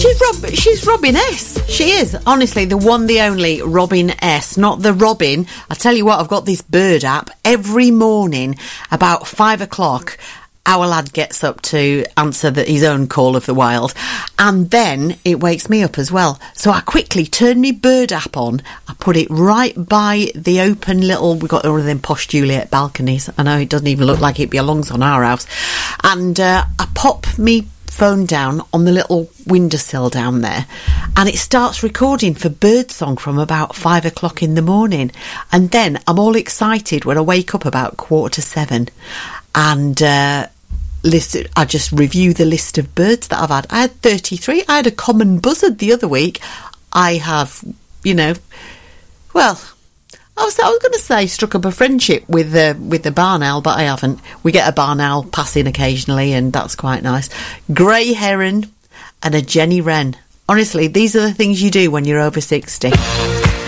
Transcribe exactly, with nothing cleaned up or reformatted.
She's Rob. She's Robin S. She is, honestly, the one, the only Robin S. Not the Robin. I tell you what, I've got this bird app every morning about five o'clock. Our lad gets up to answer the, his own call of the wild, and then it wakes me up as well. So I quickly turn my bird app on. I put it right by the open little, we've got one of them posh Juliet balconies. I know it doesn't even look like it belongs on our house. And uh, I pop me phone down on the little windowsill down there, and it starts recording for birdsong from about five o'clock in the morning. And then I'm all excited when I wake up about quarter to seven, and uh list I just review the list of birds that I've had. I had thirty-three. I had a common buzzard the other week. I have, you know, well, I was I was going to say struck up a friendship with the with the barn owl, but I haven't. We get a barn owl passing occasionally, and that's quite nice. Grey heron and a Jenny wren. Honestly, these are the things you do when you're over sixty.